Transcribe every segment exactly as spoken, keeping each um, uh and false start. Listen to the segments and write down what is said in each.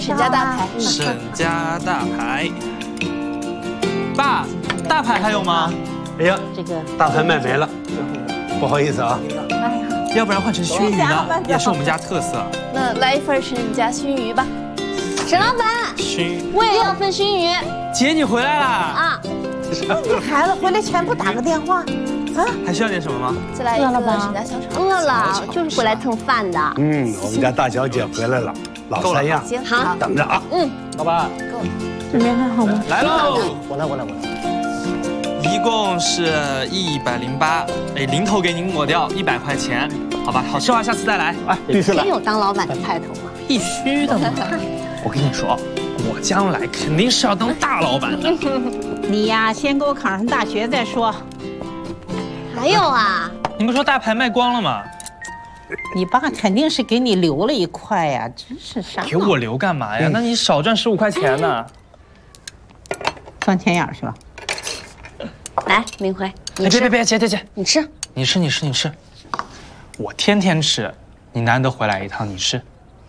沈家大牌。 沈家大牌。爸，大牌还有吗？ 哎呀， 这个大牌卖没了，不好意思啊。 要不然换成熏鱼呢，也是我们家特色。 那来一份沈家熏鱼吧。沈老板， 熏， 我也要份熏鱼。 姐，你回来啦！ 啊， 你孩子回来前不打个电话？啊， 还需要点什么吗？ 再来一个沈家小炒。 饿了，就是回来蹭饭的。 嗯，我们家大小姐回来了，老三样， 行， 好， 等着啊。 嗯， 老板， 够。 这边还好吗？ 来喽！ 我来，我来，我来。 一共是一百零八，哎，零头给您抹掉一百块钱，好吧？好吃的话下次再来。 哎，必须来真。有当老板的派头吗？ 必须的嘛！我跟你说，我将来肯定是要当大老板的。 你呀，先给我考上大学再说。 还有啊， 你不说大牌卖光了吗？ 你爸肯定是给你留了一块呀，真是傻。 给我留干嘛呀？那你少赚十五块钱呢？ 钻钱眼去了。 来，明辉， 哎，别别别，姐姐姐， 你吃。 你吃你吃你吃，我天天吃，你难得回来一趟，你吃。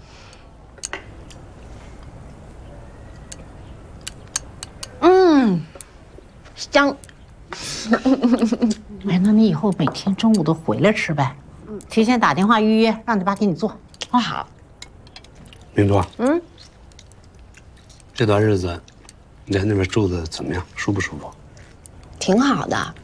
嗯，香。 哎，那你以后每天中午都回来吃呗，提前打电话预约，让你爸给你做。啊，好。 明珠， 嗯， 这段日子你在那边住的怎么样？舒不舒服？ 挺好的，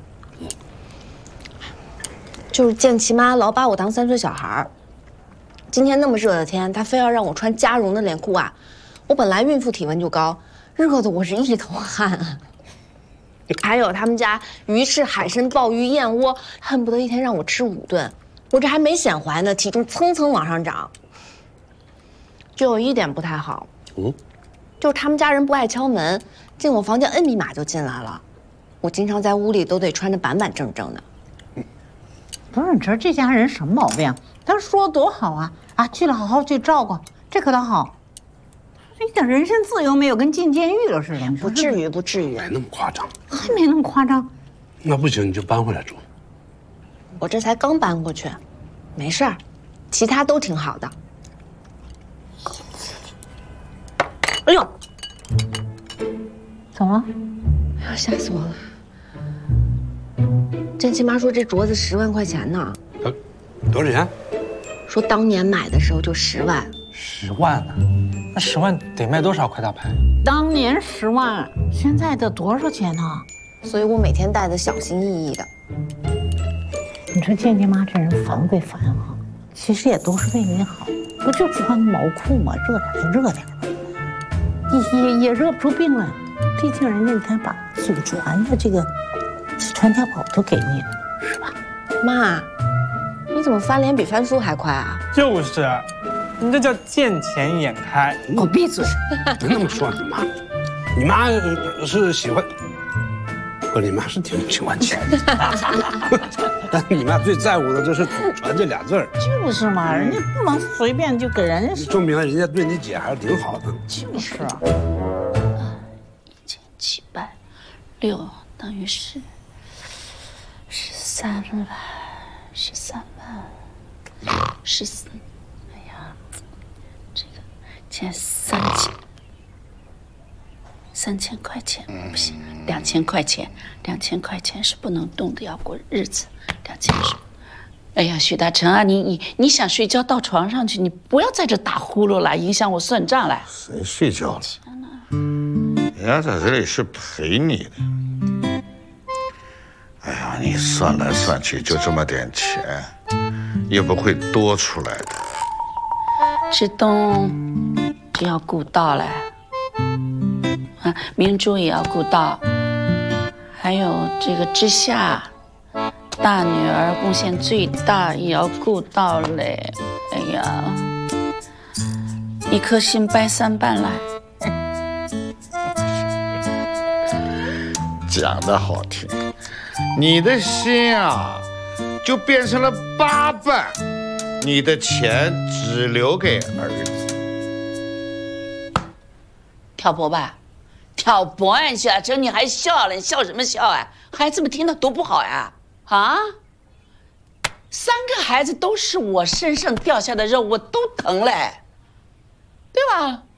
就是建奇妈老把我当三岁小孩儿。今天那么热的天，她非要让我穿加绒的连裤袜，我本来孕妇体温就高，热的我是一头汗啊。还有他们家鱼翅、海参、鲍鱼、燕窝，恨不得一天让我吃五顿，我这还没显怀呢，体重蹭蹭往上涨。就有一点不太好， 嗯， 就是他们家人不爱敲门，进我房间摁密码就进来了。我经常在屋里都得穿得板板正正的。 不是，你知道这家人什么毛病？他说多好啊啊，去了好好去照顾，这可倒好。一点人身自由没有，跟进监狱了似的。 不至于，不至于， 没那么夸张。 还没那么夸张。 那不行，你就搬回来住。 我这才刚搬过去，没事儿，其他都挺好的。哎呦， 怎么了？ 哎呀，吓死我了！真奇妈说这镯子十万块钱呢， 呃，多少钱？ 说当年买的时候就十万。 十万呢？那十万得卖多少块大牌？ 当年十万，现在得多少钱呢？ 所以我每天戴的小心翼翼的。 你说健健妈这人烦归烦啊，其实也都是为你好。不就穿毛裤吗？热点就热点吧，也也也热不出病来。毕竟人家你看把祖传的这个传家宝都给你了，是吧？ 妈，你怎么翻脸比翻书还快啊？ 就是，你这叫见钱眼开。 给我闭嘴！ 别那么说你妈，你妈是喜欢，不，你妈是挺喜欢钱的，但你妈最在乎的就是祖传这俩字儿。 就是嘛，人家不能随便就给人， 证明了人家对你姐还是挺好的。 就是啊。 一千七百六等于是十三万，十三万，十四。哎呀，这个欠三千，三千块钱不行，两千块钱，两千块钱是不能动的，要过日子。两千是。哎呀，许大成啊，你你你想睡觉到床上去，你不要在这打呼噜了，影响我算账了。 谁睡觉了？人家在这里是陪你的。哎呀，你算来算去就这么点钱，也不会多出来的。 志东就要顾到嘞，啊，明珠也要顾到，还有这个之夏。大女儿贡献最大，也要顾到嘞。哎呀，一颗心掰三半来。 讲得好听，你的心啊，就变成了八瓣，你的钱只留给儿子。 挑拨吧，挑拨啊！许大成，你还笑了？你笑什么笑啊？孩子们听到多不好呀！啊，三个孩子都是我身上掉下的肉，我都疼嘞，对吧？